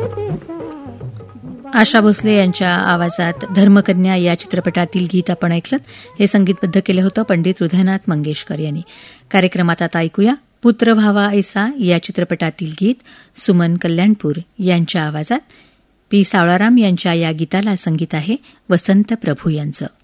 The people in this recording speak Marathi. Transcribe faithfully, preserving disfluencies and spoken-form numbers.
आशा भोसले यांच्या आवाजात धर्मकन्या या चित्रपटातील गीत आपण ऐकलं. हे संगीतबद्ध केलं होतं पंडित हृदयनाथ मंगेशकर यांनी. कार्यक्रमात आता ऐकूया पुत्र व्हावा ऐसा या चित्रपटातील गीत सुमन कल्याणपूर यांच्या आवाजात. पी सावळाराम यांच्या या गीताला संगीत आहे वसंत प्रभू यांचं.